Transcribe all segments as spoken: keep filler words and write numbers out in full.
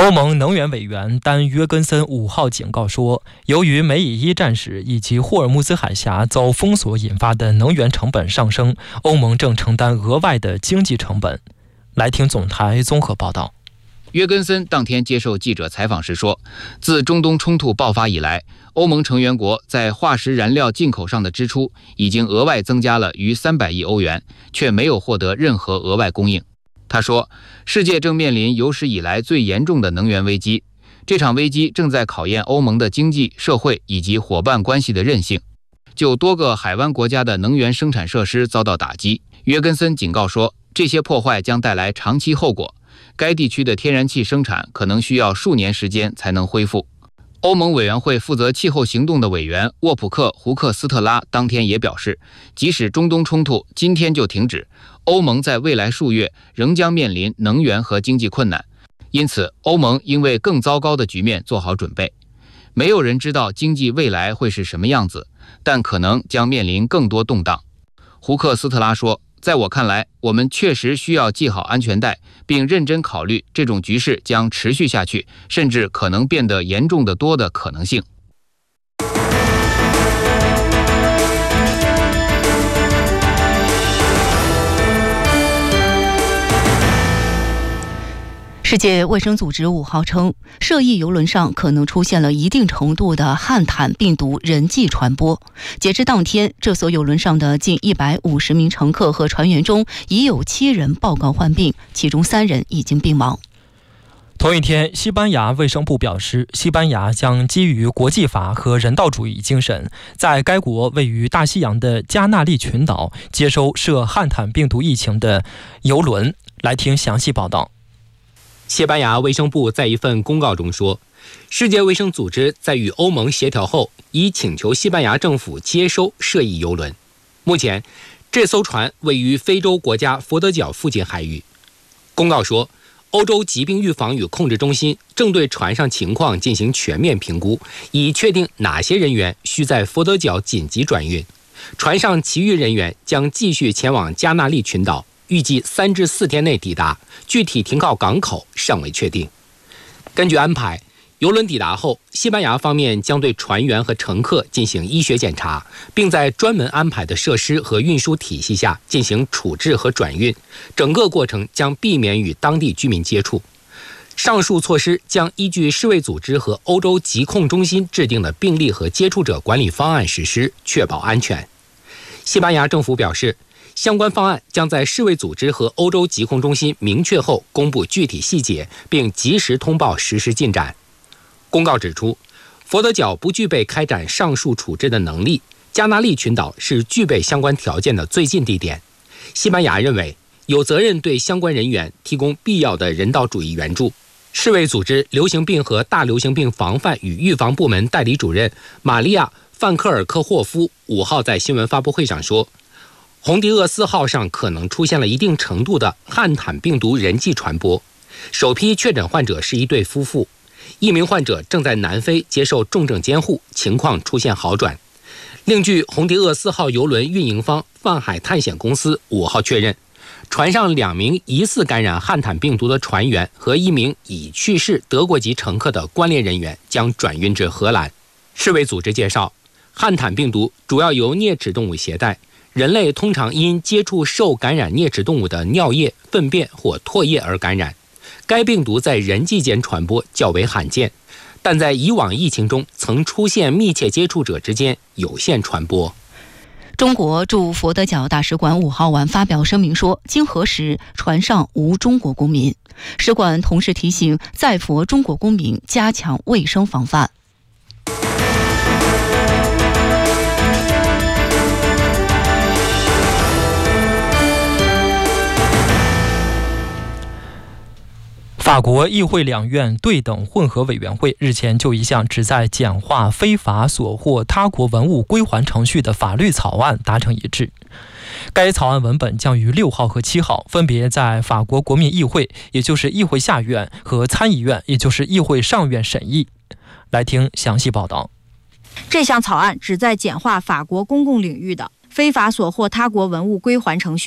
欧盟能源委员丹约根森五号警告说，由于梅以伊战事以及霍尔木兹海峡遭封锁引发的能源成本上升，欧盟正承担额外的经济成本。来听总台综合报道。 约根森当天接受记者采访时说，自中东冲突爆发以来，欧盟成员国在化石燃料进口上的支出已经额外增加了逾三百亿欧元，却没有获得任何额外供应。他说，世界正面临有史以来最严重的能源危机，这场危机正在考验欧盟的经济、社会以及伙伴关系的韧性。就多个海湾国家的能源生产设施遭到打击，约根森警告说，这些破坏将带来长期后果，该地区的天然气生产可能需要数年时间才能恢复。欧盟委员会负责气候行动的委员沃普克·胡克斯特拉当天也表示，即使中东冲突今天就停止，欧盟在未来数月仍将面临能源和经济困难，因此欧盟应为更糟糕的局面做好准备。没有人知道经济未来会是什么样子，但可能将面临更多动荡。胡克斯特拉说，在我看来，我们确实需要系好安全带，并认真考虑这种局势将持续下去，甚至可能变得严重得多的可能性。 世界卫生组织五号称，涉疫邮轮上可能出现了一定程度的汉坦病毒人际传播。截至当天，这艘邮轮上的近一百五十名乘客和船员中，已有七人报告患病，其中三人已经病亡。 同一天，西班牙卫生部表示，西班牙将基于国际法和人道主义精神，在该国位于大西洋的加那利群岛接收涉汉坦病毒疫情的邮轮。来听详细报道。 西班牙卫生部在一份公告中说，世界卫生组织在与欧盟协调后，已请求西班牙政府接收涉疫邮轮。目前，这艘船位于非洲国家佛得角附近海域。公告说，欧洲疾病预防与控制中心正对船上情况进行全面评估，以确定哪些人员需在佛得角紧急转运。船上其余人员将继续前往加那利群岛，预计三至四天内抵达，具体停靠港口尚未确定。根据安排，邮轮抵达后，西班牙方面将对船员和乘客进行医学检查，并在专门安排的设施和运输体系下进行处置和转运，整个过程将避免与当地居民接触。上述措施将依据世卫组织和欧洲疾控中心制定的病例和接触者管理方案实施，确保安全。西班牙政府表示，相关方案将在世卫组织和欧洲疾控中心明确后公布具体细节，并及时通报实施进展。公告指出，佛得角不具备开展上述处置的能力，加那利群岛是具备相关条件的最近地点。西班牙认为有责任对相关人员提供必要的人道主义援助。世卫组织流行病和大流行病防范与预防部门代理主任玛利亚·范克尔科霍夫五号在新闻发布会上说，红迪厄斯号上可能出现了一定程度的汉坦病毒人际传播。首批确诊患者是一对夫妇，一名患者正在南非接受重症监护，情况出现好转。另据红迪厄斯号邮轮运营方泛海探险公司五号确认，船上两名疑似感染汉坦病毒的船员和一名已去世德国籍乘客的关联人员将转运至荷兰。世卫组织介绍，汉坦病毒主要由啮齿动物携带，人类通常因接触受感染啮齿动物的尿液、粪便或唾液而感染。该病毒在人际间传播较为罕见，但在以往疫情中曾出现密切接触者之间有限传播。 中国驻佛得角大使馆五号晚发表声明说，经核实，船上无中国公民。使馆同时提醒在佛中国公民加强卫生防范。 法国议会两院对等混合委员会日前就一项旨在简化非法所获他国文物归还程序的法律草案达成一致。该草案文本将于六号和七号分别在法国国民议会，也就是议会下院，和参议院，也就是议会上院审议。来听详细报道。 这项草案旨在简化法国公共领域的非法所获他国文物归还程序，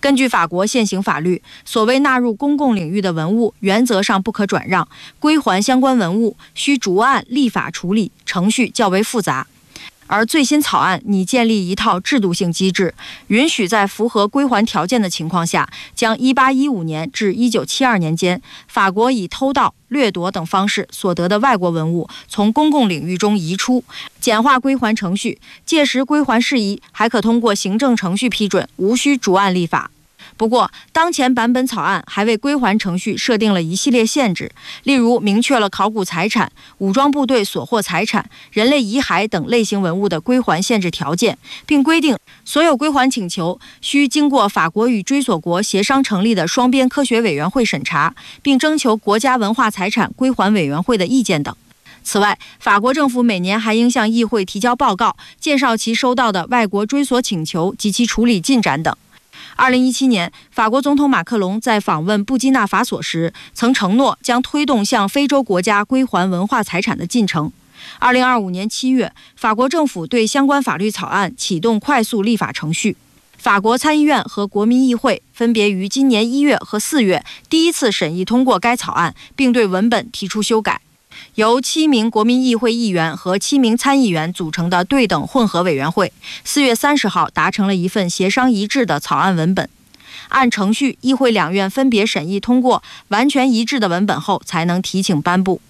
根据法国现行法律，所谓纳入公共领域的文物，原则上不可转让，归还相关文物需逐案立法处理，程序较为复杂。而最新草案拟建立一套制度性机制，允许在符合归还条件的情况下，将一八一五年至一九七二年间法国以偷盗、掠夺等方式所得的外国文物从公共领域中移出，简化归还程序。届时归还事宜还可通过行政程序批准，无需逐案立法。不过，当前版本草案还为归还程序设定了一系列限制，例如明确了考古财产、武装部队所获财产、人类遗骸等类型文物的归还限制条件，并规定所有归还请求需经过法国与追索国协商成立的双边科学委员会审查，并征求国家文化财产归还委员会的意见等。此外，法国政府每年还应向议会提交报告，介绍其收到的外国追索请求及其处理进展等。二零一七年，法国总统马克龙在访问布基纳法索时，曾承诺将推动向非洲国家归还文化财产的进程。二零二五年七月，法国政府对相关法律草案启动快速立法程序。法国参议院和国民议会分别于今年一月和四月第一次审议通过该草案，并对文本提出修改。由七名国民议会议员和七名参议员组成的对等混合委员会，四月三十号达成了一份协商一致的草案文本。按程序，议会两院分别审议通过完全一致的文本后，才能提请颁布。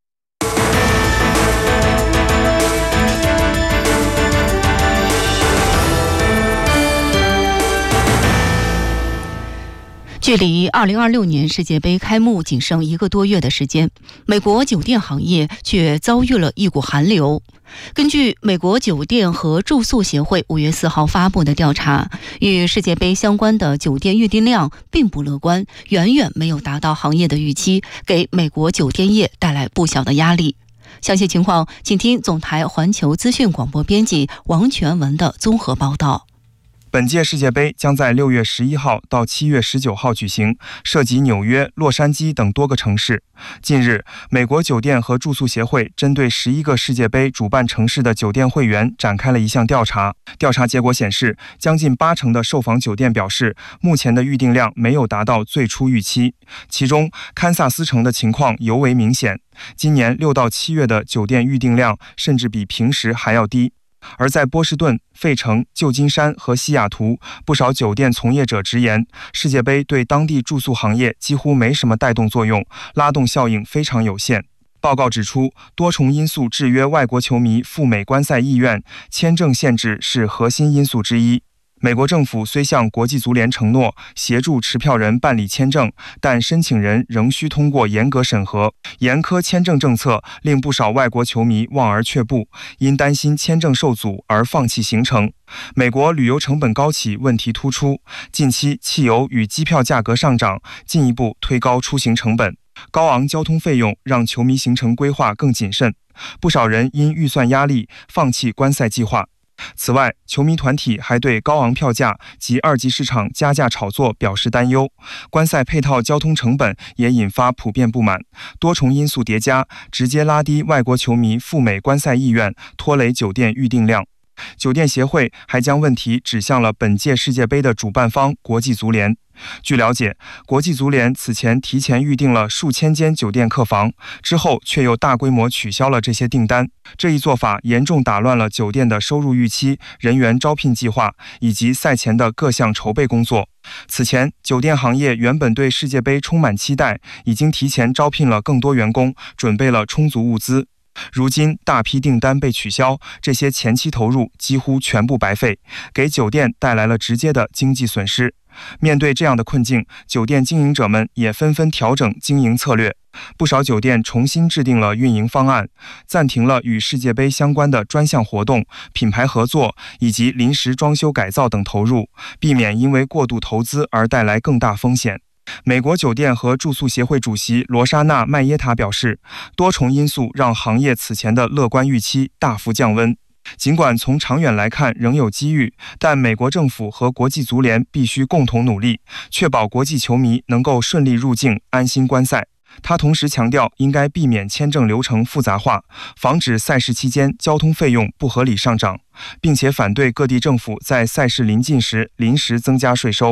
距离二零二六年世界杯开幕仅剩一个多月的时间，美国酒店行业却遭遇了一股寒流。根据美国酒店和住宿协会五月四号发布的调查，与世界杯相关的酒店预订量并不乐观，远远没有达到行业的预期，给美国酒店业带来不小的压力。详细情况，请听总台环球资讯广播编辑王全文的综合报道。 本届世界杯将在六月十一号到七月十九号举行，涉及纽约、洛杉矶等多个城市。近日，美国酒店和住宿协会针对十一个世界杯主办城市的酒店会员展开了一项调查。调查结果显示，将近八成的受访酒店表示，目前的预订量没有达到最初预期。其中，堪萨斯城的情况尤为明显，今年六到七月的酒店预订量甚至比平时还要低。而在波士顿、费城、旧金山和西雅图，不少酒店从业者直言，世界杯对当地住宿行业几乎没什么带动作用，拉动效应非常有限。报告指出，多重因素制约外国球迷赴美观赛意愿，签证限制是核心因素之一。美国政府虽向国际足联承诺协助持票人办理签证，但申请人仍需通过严格审核。严苛签证政策令不少外国球迷望而却步，因担心签证受阻而放弃行程。美国旅游成本高企问题突出，近期汽油与机票价格上涨，进一步推高出行成本。高昂交通费用让球迷行程规划更谨慎，不少人因预算压力放弃观赛计划。此外，球迷团体还对高昂票价及二级市场加价炒作表示担忧，观赛配套交通成本也引发普遍不满，多重因素叠加，直接拉低外国球迷赴美观赛意愿，拖累酒店预订量。酒店协会还将问题指向了本届世界杯的主办方国际足联。据了解，国际足联此前提前预订了数千间酒店客房，之后却又大规模取消了这些订单。这一做法严重打乱了酒店的收入预期、人员招聘计划以及赛前的各项筹备工作。此前，酒店行业原本对世界杯充满期待，已经提前招聘了更多员工，准备了充足物资。如今大批订单被取消，这些前期投入几乎全部白费，给酒店带来了直接的经济损失。面对这样的困境，酒店经营者们也纷纷调整经营策略。不少酒店重新制定了运营方案，暂停了与世界杯相关的专项活动、品牌合作以及临时装修改造等投入，避免因为过度投资而带来更大风险。美国酒店和住宿协会主席罗莎娜·麦耶塔表示，多重因素让行业此前的乐观预期大幅降温。尽管从长远来看仍有机遇，但美国政府和国际足联必须共同努力，确保国际球迷能够顺利入境、安心观赛。他同时强调，应该避免签证流程复杂化，防止赛事期间交通费用不合理上涨，并且反对各地政府在赛事临近时临时增加税收。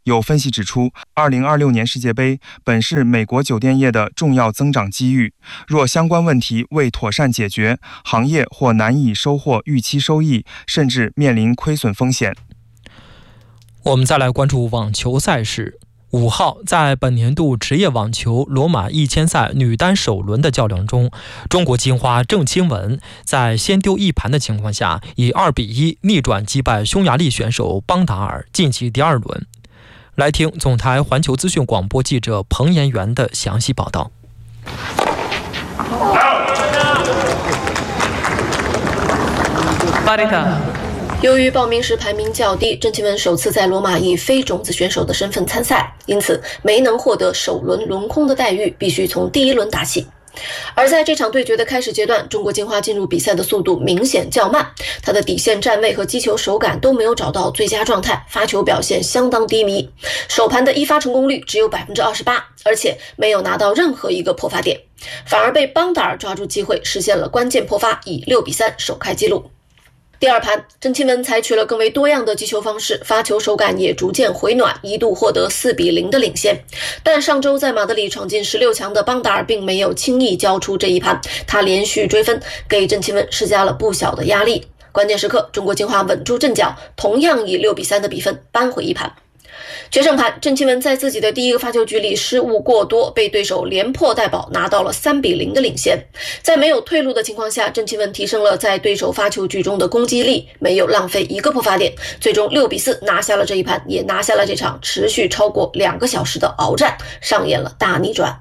有分析指出，二零二六年世界杯本是美国酒店业的重要增长机遇，若相关问题未妥善解决，行业或难以收获预期收益，甚至面临亏损风险。 我们再来关注网球赛事。五号，在本年度职业网球罗马一千赛女单首轮的较量中，中国金花郑钦文在先丢一盘的情况下，以二比一逆转击败匈牙利选手邦达尔，晋级第二轮。来听总台环球资讯广播记者彭延元的详细报道。 由于报名时排名较低，郑钦文首次在罗马以非种子选手的身份参赛，因此没能获得首轮轮空的待遇，必须从第一轮打起。而在这场对决的开始阶段，中国金花进入比赛的速度明显较慢，她的底线站位和击球手感都没有找到最佳状态，发球表现相当低迷，首盘的一发成功率只有 百分之二十八， 而且没有拿到任何一个破发点，反而被邦达尔抓住机会实现了关键破发，以六比三首开纪录。第二盘，郑钦文采取了更为多样的击球方式，发球手感也逐渐回暖，一度获得四比零的领先。但上周在马德里闯进十六强的邦达尔并没有轻易交出这一盘，他连续追分，给郑钦文施加了不小的压力。关键时刻，中国金花稳住阵脚，同样以六比三的比分扳回一盘。决胜盘，郑钦文在自己的第一个发球局里失误过多，被对手连破带保，拿到了三比零的领先。在没有退路的情况下，郑钦文提升了在对手发球局中的攻击力，没有浪费一个破发点，最终六比四拿下了这一盘，也拿下了这场持续超过两个小时的鏖战，上演了大逆转。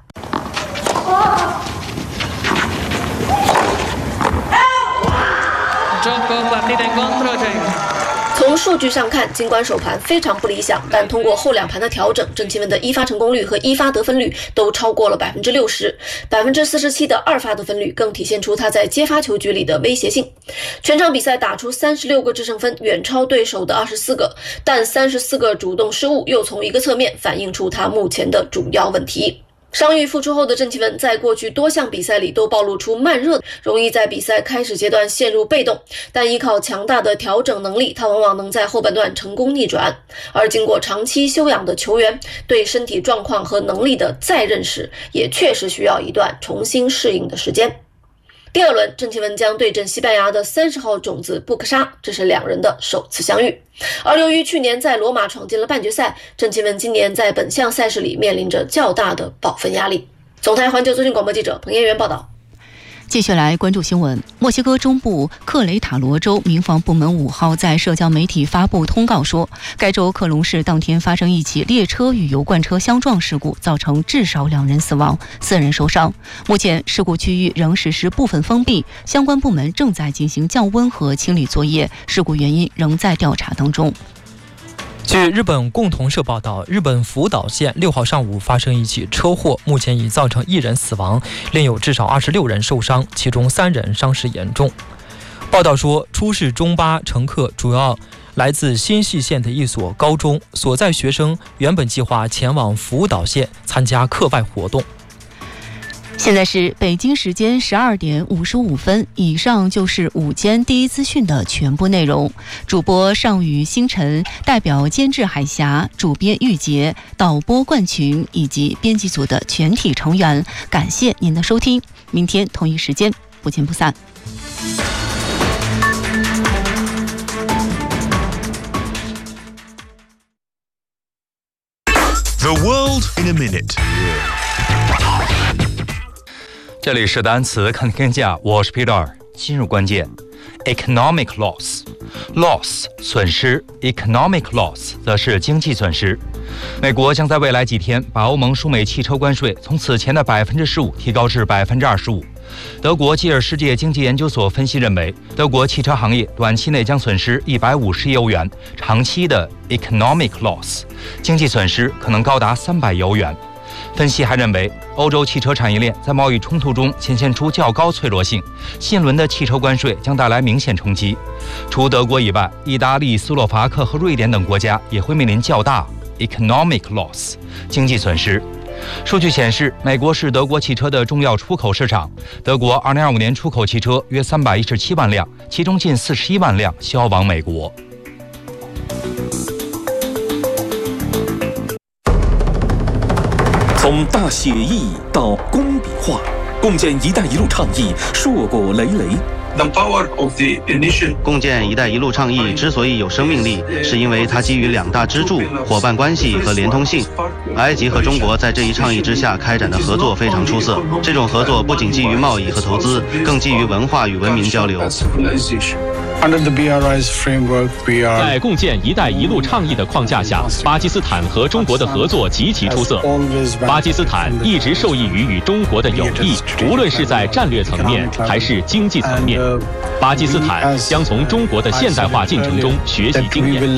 从数据上看，尽管首盘非常不理想，但通过后两盘的调整，郑钦文的一发成功率和一发得分率都超过了 百分之六十， 百分之四十七 的二发得分率更体现出他在接发球局里的威胁性。全场比赛打出三十六个制胜分，远超对手的二十四个，但三十四个主动失误又从一个侧面反映出他目前的主要问题。伤愈复出后的郑钦文在过去多项比赛里都暴露出慢热，容易在比赛开始阶段陷入被动，但依靠强大的调整能力，他往往能在后半段成功逆转。而经过长期休养的球员，对身体状况和能力的再认识也确实需要一段重新适应的时间。第二轮，郑钦文将对阵西班牙的三十号种子布克沙，这是两人的首次相遇。而由于去年在罗马闯进了半决赛，郑钦文今年在本项赛事里面临着较大的保分压力。总台环球资讯广播记者彭延元报道。 继续来关注新闻。墨西哥中部克雷塔罗州民防部门五号在社交媒体发布通告说，该州克隆市当天发生一起列车与油罐车相撞事故，造成至少两人死亡，四人受伤。目前事故区域仍实施部分封闭，相关部门正在进行降温和清理作业，事故原因仍在调查当中。 据日本共同社报道，日本福岛县六号上午发生一起车祸，目前已造成一人死亡，另有至少二十六人受伤，其中三人伤势严重。报道说，出事中巴乘客主要来自新舄县的一所高中，所在学生原本计划前往福岛县参加课外活动。 现在是北京时间十二点五十五分，以上就是午间第一资讯的全部内容。主播上宇星辰，代表监制海峡、主编玉洁、导播冠群以及编辑组的全体成员，感谢您的收听。明天同一时间不见不散。 The world in a minute。这里是单词看天下，我是 Peter。今日关键 economic loss loss 损失 economic loss 则是经济损失。美国将在未来几天把欧盟输美汽车关税从此前的 百分之十五 提高至 百分之二十五。德国基尔世界经济研究所分析认为，德国汽车行业短期内将损失一百五十亿欧元，长期的 economic loss 经济损失可能高达三百亿欧元。分析还认为，欧洲汽车产业链在贸易冲突中显现出较高脆弱性，新一轮的汽车关税将带来明显冲击。除德国以外，意大利、斯洛伐克和瑞典等国家也会面临较大 economic loss 经济损失。数据显示，美国是德国汽车的重要出口市场，德国二零二五年出口汽车约三百一十七万辆，其中近四十一万辆销往美国。 从大写意到工笔画，共建“一带一路”倡议硕果累累。 共建“一带一路”倡议之所以有生命力，是因为它基于两大支柱：伙伴关系和连通性。埃及和中国在这一倡议之下开展的合作非常出色。这种合作不仅基于贸易和投资，更基于文化与文明交流。 在共建“一带一路”倡议的框架下，巴基斯坦和中国的合作极其出色。巴基斯坦一直受益于与中国的友谊，无论是在战略层面还是经济层面。巴基斯坦将从中国的现代化进程中学习经验。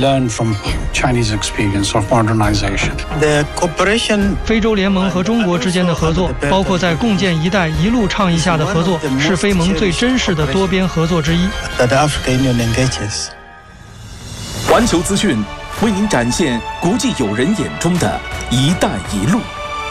非洲联盟和中国之间的合作，包括在共建“一带一路”倡议下的合作，是非盟最真实的多边合作之一。 环球资讯为您展现国际友人眼中的一带一路。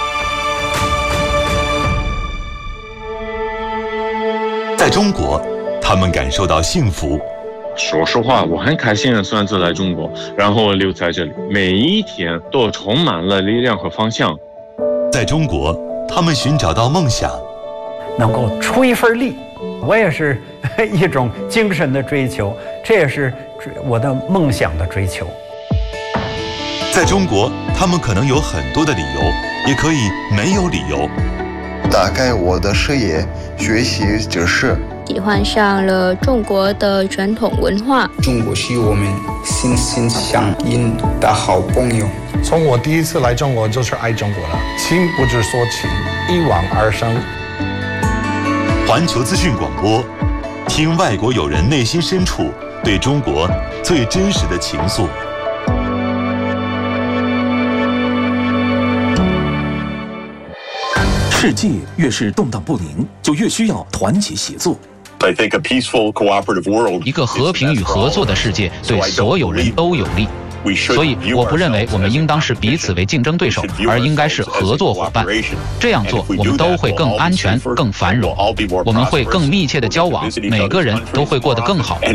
在中国，他们感受到幸福。 说实话，我很开心的算是来中国，然后留在这里，每一天都充满了力量和方向。 在中国，他们寻找到梦想， 能够出一份力，我也是一种精神的追求，这也是我的梦想的追求。 在中国，他们可能有很多的理由，也可以没有理由。 打开我的视野，学习知识， 喜欢上了中国的传统文化。 中国是我们心心相印的好朋友。 从我第一次来中国就是爱中国了，情不知所起，一往而生。 环球资讯广播，听外国友人内心深处对中国最真实的情愫。 世界越是动荡不宁，就越需要团结协作。 一个和平与合作的世界对所有人都有利。所以我不认为我们应当视彼此为竞争对手，而应该是合作伙伴。这样做，我们都会更安全、更繁荣，我们会更密切的交往，每个人都会过得更好。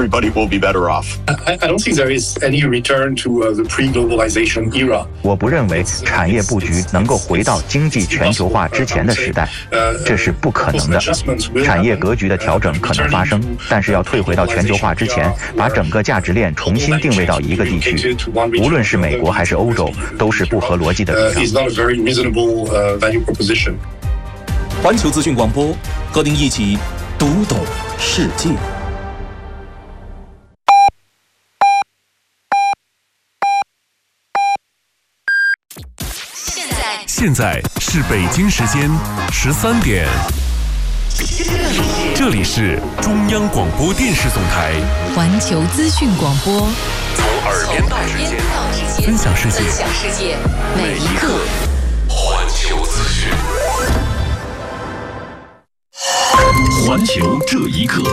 我不认为产业布局能够回到经济全球化之前的时代，这是不可能的。产业格局的调整可能发生，但是要退回到全球化之前，把整个价值链重新定位到一个地区。无论是美国还是欧洲，都是不合逻辑的主张。 环球资讯广播，和您一起读懂世界。 现在现在是北京时间十三点。这里是中央广播电视总台环球资讯广播， 从耳边到指尖，分享世界，每一刻。环球资讯，环球这一刻。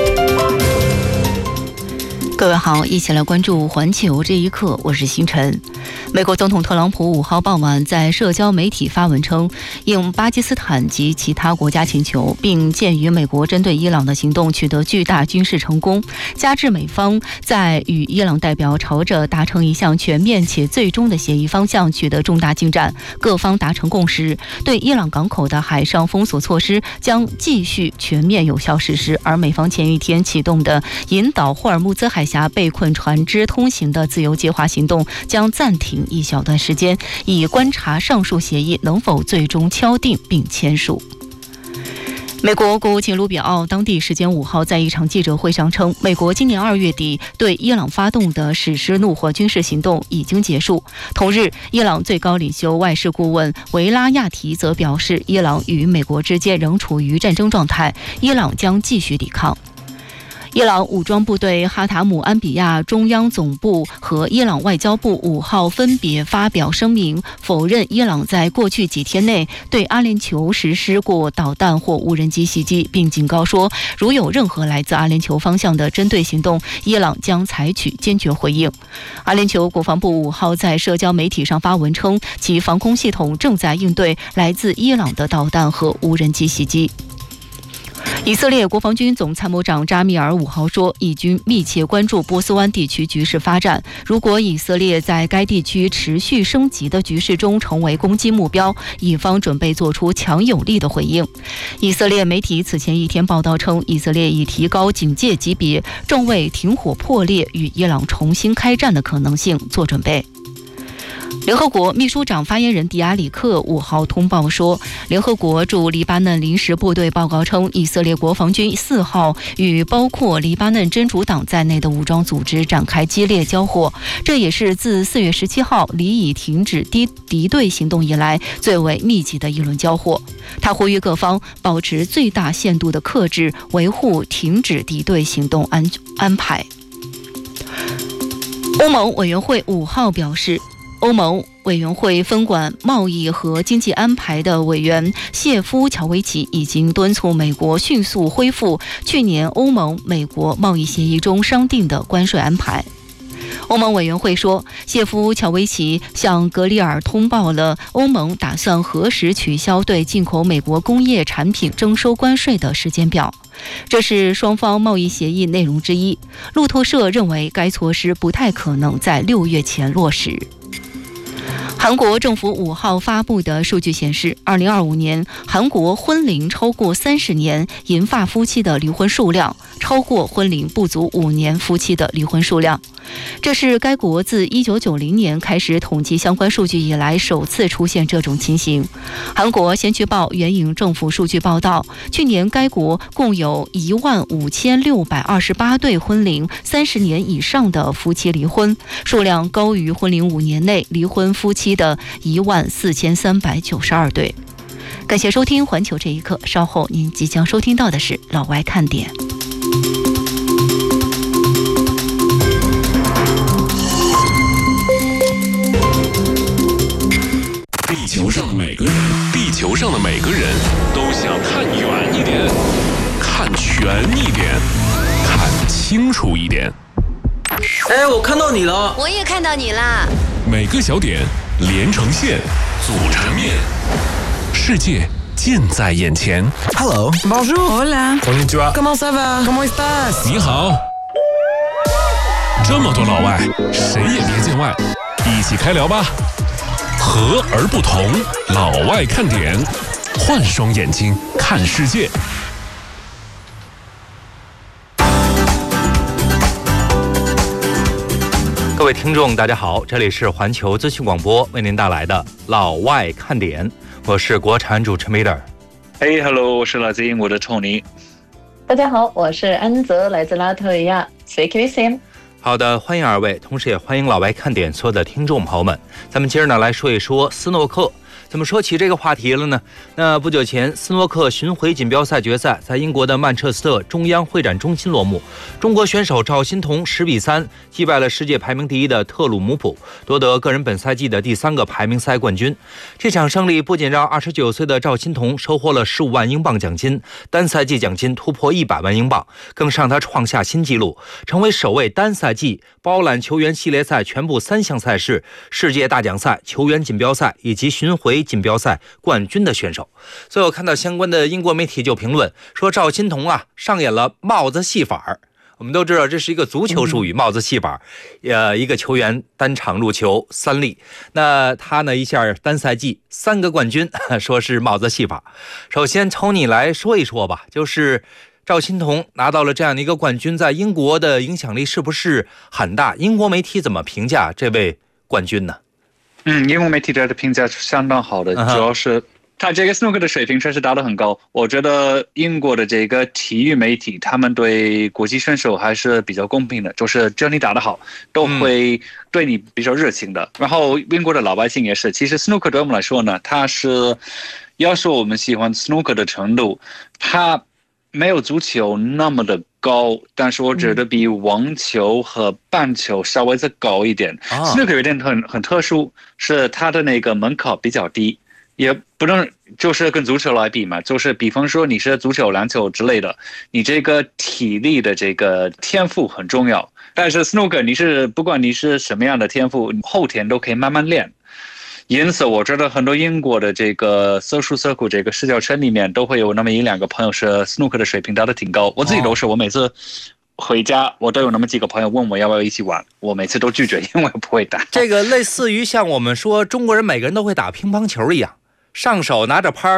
各位好，一起来关注环球这一刻，我是星辰。美国总统特朗普五号傍晚在社交媒体发文称，应巴基斯坦及其他国家请求，并鉴于美国针对伊朗的行动取得巨大军事成功，加之美方在与伊朗代表朝着达成一项全面且最终的协议方向取得重大进展，各方达成共识，对伊朗港口的海上封锁措施将继续全面有效实施，而美方前一天启动的引导霍尔木兹海峡被困船只通行的自由接滑行动将暂停一小段时间，以观察上述协议能否最终敲定并签署。美国国务卿卢比奥当地时间五号在一场记者会上称，美国今年二月底对伊朗发动的实施怒火军事行动已经结束。同日，伊朗最高领袖外事顾问维拉亚提则表示，伊朗与美国之间仍处于战争状态，伊朗将继续抵抗。伊朗武装部队哈塔姆安比亚中央总部和伊朗外交部五号分别发表声明，否认伊朗在过去几天内对阿联酋实施过导弹或无人机袭击，并警告说，如有任何来自阿联酋方向的针对行动，伊朗将采取坚决回应。阿联酋国防部五号在社交媒体上发文称，其防空系统正在应对来自伊朗的导弹和无人机袭击。 以色列国防军总参谋长扎米尔五号说，以军密切关注波斯湾地区局势发展，如果以色列在该地区持续升级的局势中成为攻击目标，以方准备做出强有力的回应。以色列媒体此前一天报道称，以色列已提高警戒级别，正为停火破裂与伊朗重新开战的可能性做准备。联合国秘书长发言人迪亚里克五号通报说，联合国驻黎巴嫩临时部队报告称，以色列国防军四号与包括黎巴嫩真主党在内的武装组织展开激烈交火，这也是自四月十七号黎以停止敌敌对行动以来最为密集的一轮交火。他呼吁各方保持最大限度的克制，维护停止敌对行动安安排。欧盟委员会五号表示，欧盟委员会分管贸易和经济安排的委员谢夫乔维奇已经敦促美国迅速恢复去年欧盟美国贸易协议中商定的关税安排。欧盟委员会说，谢夫乔维奇向格里尔通报了欧盟打算何时取消对进口美国工业产品征收关税的时间表，这是双方贸易协议内容之一。路透社认为该措施不太可能在六月前落实。韩国政府五号发布的数据显示，二零二五年韩国婚龄超过三十年银发夫妻的离婚数量超过婚龄不足五年夫妻的离婚数量，这是该国自一九九零年开始统计相关数据以来首次出现这种情形。韩国先驱报援引政府数据报道，去年该国共有一万五千六百二十八对婚龄三十年以上的夫妻离婚，数量高于婚龄五年内离婚夫妻的一万四千三百九十二对。感谢收听环球这一刻，稍后您即将收听到的是老外看点。 地球上的每个人，地球上的每个人都想看远一点，看全一点，看清楚一点。 哎，我看到你了， 我也看到你啦。 每个小点连成线，组成面，世界近在眼前。 Hello, bonjour, hola, konnichiwa, comment ça va, comment estás？ 你好。这么多老外，谁也别见外，一起开聊吧。和而不同，老外看点，换双眼睛看世界。 各位听众大家好，这里是环球资讯广播为您带来的老外看点，我是国产主持 Miller。 Hey hello， 我是来自英国的 Tony。 大家好，我是安泽，来自拉脱维亚。Sveiki visi。 好的，欢迎二位，同时也欢迎老外看点所有的听众朋友们。咱们今儿呢来说一说斯诺克。怎么说起这个话题了呢？那不久前，斯诺克巡回锦标赛决赛在英国的曼彻斯特中央会展中心落幕。中国选手赵欣彤十比三击败了世界排名第一的特鲁姆普，夺得个人本赛季的第三个排名赛冠军。这场胜利不仅让二十九岁的赵欣彤收获了十五万英镑奖金，单赛季奖金突破一百万英镑，更让他创下新纪录，成为首位单赛季包揽球员系列赛全部三项赛事、世界大奖赛、球员锦标赛以及巡回锦标赛冠军的选手。所以我看到相关的英国媒体就评论说，赵欣彤啊上演了帽子戏法。我们都知道这是一个足球术语，帽子戏法，呃，一个球员单场入球三粒，那他呢一下单赛季三个冠军，说是帽子戏法。首先从你来说一说吧，就是赵欣彤拿到了这样的一个冠军，在英国的影响力是不是很大？英国媒体怎么评价这位冠军呢？ 嗯，英国媒体的评价是相当好的，主要是他这个斯诺克的水平确实打得很高。我觉得英国的这个体育媒体，他们对国际选手还是比较公平的，就是只要你打得好，都会对你比较热情的。然后英国的老百姓也是，其实斯诺克对我们来说呢，它是要说我们喜欢斯诺克的程度，它没有足球那么的高，但是我觉得比网球和棒球稍微再高一点。斯诺克有点很很特殊，是它的那个门槛比较低，也不能就是跟足球来比嘛，就是比方说你是足球、篮球之类的，你这个体力的这个天赋很重要。但是斯诺克你是不管你是什么样的天赋，后天都可以慢慢练。 因此我觉得很多英国的这个social circle 这个社交圈里面都会有那么一两个朋友是 snooker 的水平达得挺高，我自己都是，我每次回家我都有那么几个朋友问我要不要一起玩，我每次都拒绝，因为我不会打。 这个类似于像我们说中国人每个人都会打乒乓球一样，上手拿着拍